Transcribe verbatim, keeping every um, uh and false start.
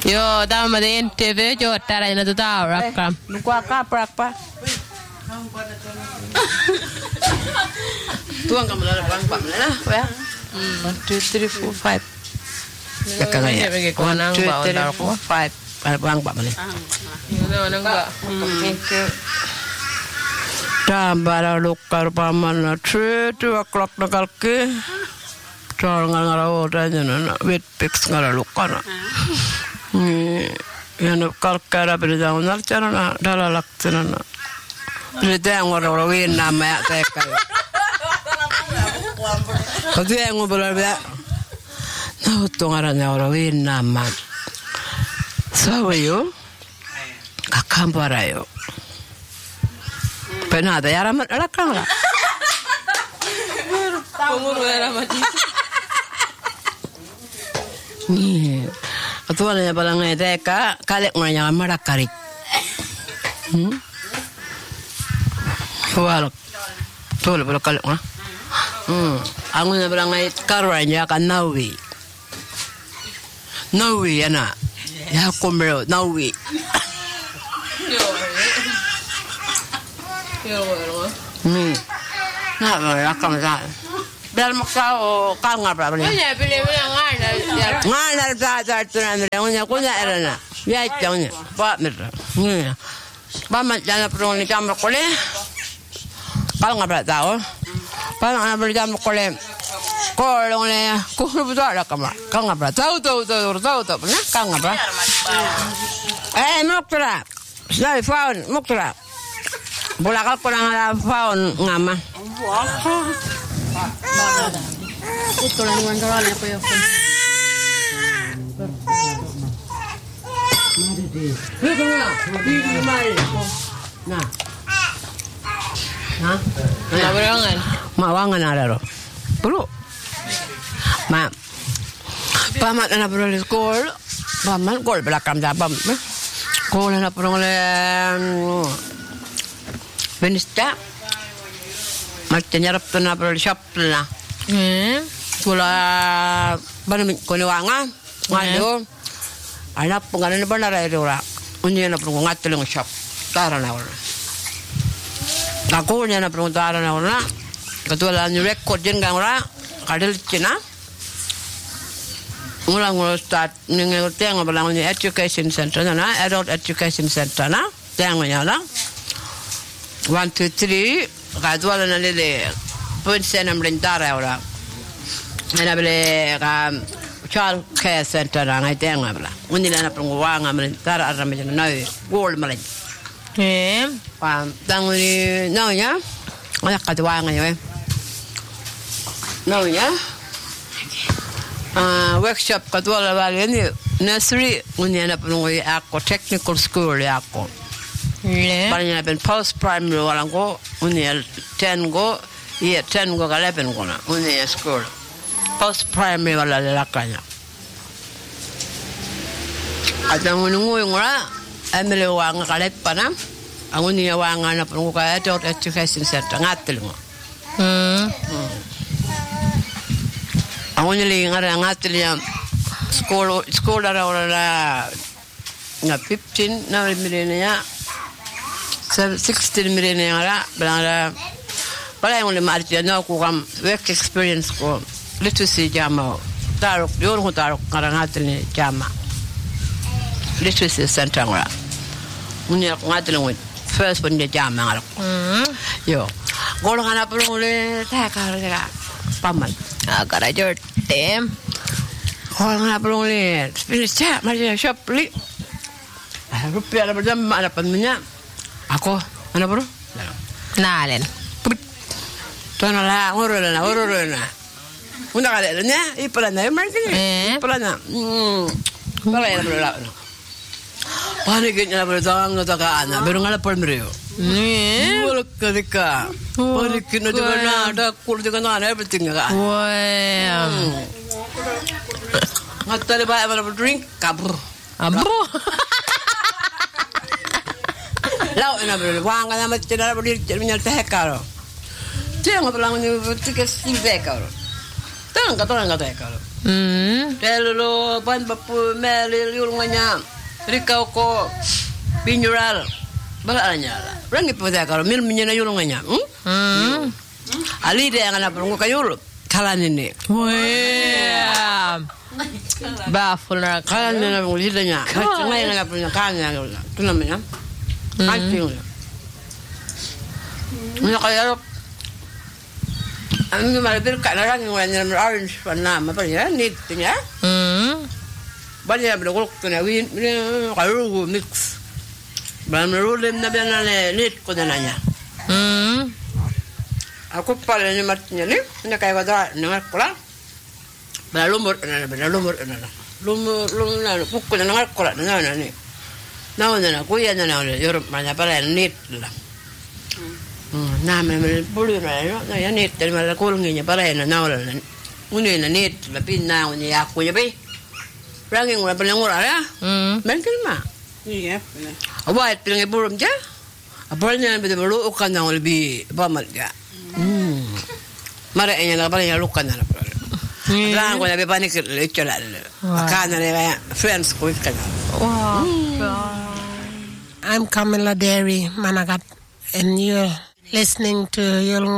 Joo, tämä on N T V, joo, täällä ei näytä täällä. Lukua kaaprakpa. Tuon kamalla bang bang lah, ya. One, two, three, four, five. Kakak ya. One, two, three, four, five. Bang bang ni. Thank you. Tambara lukkar pamana three two o'clock nakalki. Char ngara oda jana wet picks ngara lukkana. Ni yana kalkara berdang nar chana dala laksana. Berdang ngara ora win nama ya teka. Kau yang ngobrol bela. Nah, tu ngara ngara win nama. Sawayo. Kakambarayo. Penada ya ramat rakang lah. Penguru ya ramat. Ni, atuan yang paling ngede ka kalek nganya marakarik. Hmm. Wal. Tol bala kalek ngah. Hmm. Angun yang paling ngede karanya kan nawi. Nawi ya na. Ya kumero nawi. Hmm. Nah, rakam dah. Bel makau kau ngapa beli? Punya pilih pilih ngana. Ngana dah dah tu nak beli. Punya punya erana. Ya jangan. Pak mer. Ni. Pak mat jangan perlu ni jam berkoleh. Kau ngapa tahu? Pak ngapa beli jam berkoleh? Kau long le. Kau betul rakam. Kau ngapa? Tahu tahu tahu tahu tahu. Nah, kau ngapa? Eh, muktra. Saya faun muktra. Bola kau kurang ada faun ngama. Itu lah yang orang apa ya? Mari deh. Betul. Di mari. Nah. Nah. Nah, berangan. Mak wangan ada loh. Perlu. Mak. Pamat anak perlu di sekolah. Pamat sekolah belakang jabam. Sekolah anak perlu le. Benista. Macam nyarap tu nak perlu shop lah. Hmm. Sekolah mana kau ni wanga. Ngadu. Anak pengaruh ni benar ada orang. Unya anak perlu ngatul ngshop. Taran orang. Aku ni anak perlu taran orang. Ketua lah ni rekod jengang orang. Kadal Cina. Mula mula start ni ngerti yang belang ni education center na, adult education center na. Tengok ni lah. One two three. Ketua lah ni le. Pun saya nak berentar orang. Saya beli kam child care center na ngai tengok belah. Undi lah nak perlu wang berentar arah macam na. Gold malah. Eh. Pam. Tang ni, nau ya. Anak ketua ngai ya. Nau ya. Uh, workshop ketua lah balik ni nursery undi anak penunggu aku technical school aku. Le. Banyak pen post primary orang ko undi ten go iya ten go kalau pen ko na undi school post primary wala lakanya. Ada menunggu orang ambil wang kalau pana undi wang anak penunggu kaya adult education center ngatil mo. Hmm. Aku ni lagi ngarang ngatil yang sekolah sekolah orang lah ngap fifteen na milenia sixteen milenia lah belang Pala yang lima arti na aku kam work experience ko literacy jama taruk dior ko taruk ngarang ngatil ni jama literacy center ngara unya ngatil ngit first pun dia jama ngara yo golong ana perlu le ta ka paman Agak aja tem. Golong ana perlu le spirit chat mari shop li rupiah ada berjam ada pannya aku ana perlu Nalen. Tona la orolana orolana una kale nya ipalana markini ipalana mm pala ya bro Pane que ya pero estaban no toca ana, pero ngala por mrio. Ni. Wala kadika. Pane que no diga nada, kul diga nada everything ga. Wow. Ngatale ba para drink kabur. Abo. Lau ina bro, wanga na matina bro, nyal te karo. Tengo belang ni tiket sim bekaro. Tengo Ang katolan ka tayo kalo. Hmm. Telolo, pan papu, meli, yulunganya. Rikaw ko, pinyural. Bala niya la. Rangi po tayo kalo, mil minya na yulunganya. Hmm? Hmm. Ali de ang anak ko kayo. Kalan ini. Wah. Baful na. Kalan nila mo lida niya. Ngayon nga po niya kalan niya. Ito naman niya. Anting niya. Ano kaya ang malapit ka na lang yung wala orange pa na mapalya need niya. Hmm. Banya bilog ko na win kayo mix. Ban rolem na bana need ko na niya. Hmm. Ako pala ni mat niya ni na kay wala na ko la. Ba lumur na ba lumur na. Lumur lumur na pukko na ngal ko la na na ni. Na na ko ya na na Europe man pala need la. Nama naman puluh na no, na yan it dahil malakulong niya para na nawala na. Muna na net, lapin na niya ako niya ba. Ranging wala pa lang wala ya. Hmm. Bangkil ma. Iya. Awat pilang iburum ja. Apal niya bida maluok ka na ulbi pamal ja. Hmm. Mara niya na pala niya lukan na pala. Lang ko na be panik lecho la. Akana na friends ko ka na. Wow. I'm Camilla Derry Managat, and you're listening to Yolngu